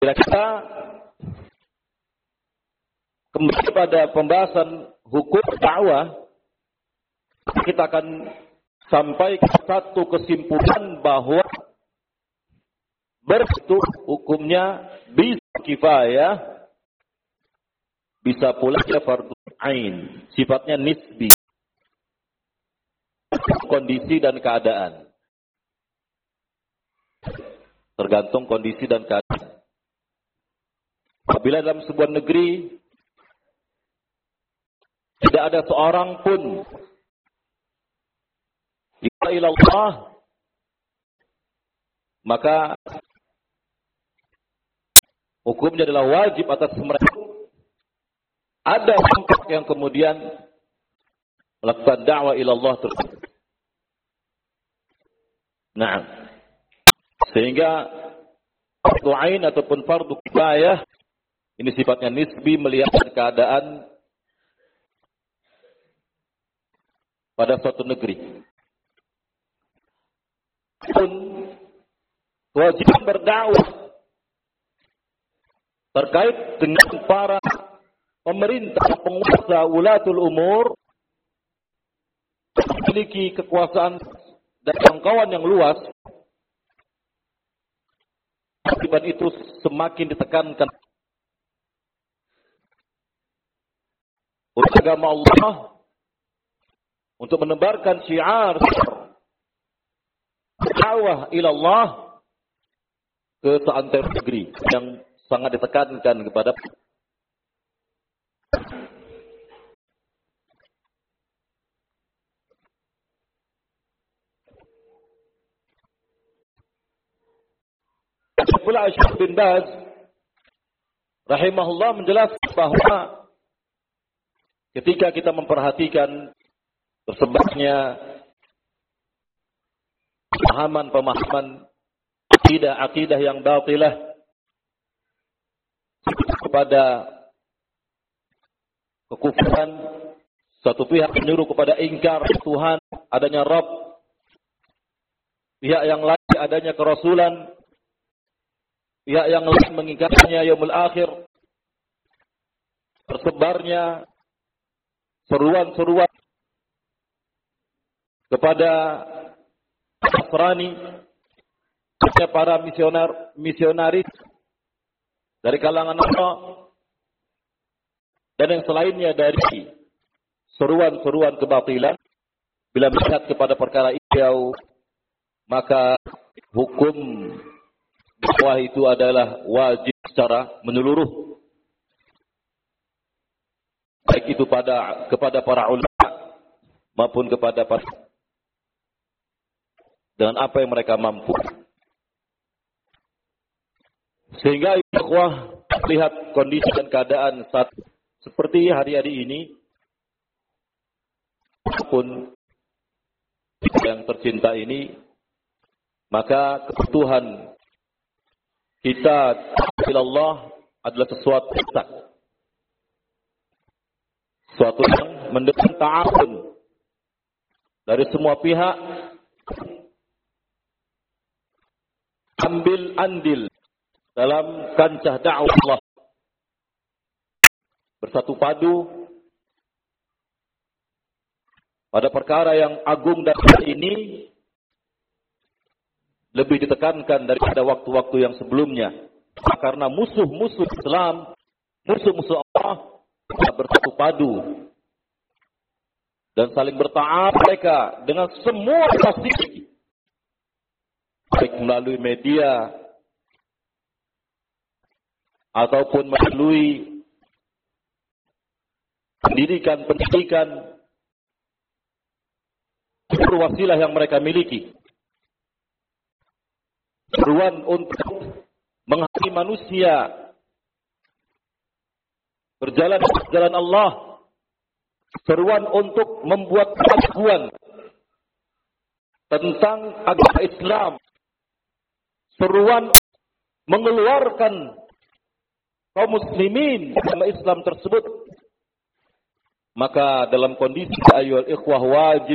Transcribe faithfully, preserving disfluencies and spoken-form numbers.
Bila kita kembali pada pembahasan hukum dakwah, kita akan sampai ke satu kesimpulan bahwa berbentuk hukumnya bisa kifayah, bisa pula ya fardhu ain, sifatnya nisbi, kondisi dan keadaan. Tergantung kondisi dan keadaan. Apabila dalam sebuah negeri tidak ada seorang pun ila ilallah, maka hukumnya adalah wajib atas mereka. Ada kelompok yang kemudian melakukan dakwah ilallah tersebut. Nah, sehingga fardhu ain ataupun fardhu kifayah ini sifatnya nisbi, melihat keadaan pada suatu negeri. Pun kewajiban berdakwah terkait dengan para pemerintah, penguasa, ulatul umur, memiliki kekuasaan dan jangkauan yang luas, akibat itu semakin ditekankan oleh agama Allah untuk menebarkan syiar dakwah ilallah ke seantero negeri yang sangat ditekankan kepada pula Syekh bin Baz rahimahullah menjelaskan bahwa ketika kita memperhatikan tersebarnya pemahaman-pemahaman akidah-akidah yang batilah kepada kekufuran, satu pihak menyuruh kepada ingkar Tuhan, adanya Rabb, pihak yang lain adanya kerasulan, pihak yang lain mengingkarinya yaumul akhir, tersebarnya seruan-seruan kepada Nasrani, para misioner, misionaris dari kalangan Allah dan yang selainnya dari seruan-seruan kebatilan. Bila melihat kepada perkara itu, maka hukum dakwah itu adalah wajib secara menyeluruh, baik itu pada kepada para ulama maupun kepada para dengan apa yang mereka mampu. Sehingga ikhwah lihat kondisi dan keadaan saat seperti hari-hari ini, pun yang tercinta ini, maka kebutuhan kita kepada Allah adalah sesuatu yang sesuatu yang mendesak ta'awun dari semua pihak, ambil andil dalam kancah dakwah Allah, bersatu padu pada perkara yang agung dan ini lebih ditekankan daripada waktu-waktu yang sebelumnya, karena musuh-musuh Islam, musuh-musuh Allah bersatu padu dan saling bertaat mereka dengan semua pasti, baik melalui media ataupun melalui pendidikan-pendidikan, wasilah yang mereka miliki. Seruan untuk menghakimi manusia berjalan di jalan Allah, seruan untuk membuat keraguan tentang agama Islam, seruan mengeluarkan kaum muslimin agama Islam tersebut. Maka dalam kondisi ayyuhal ikhwah wajib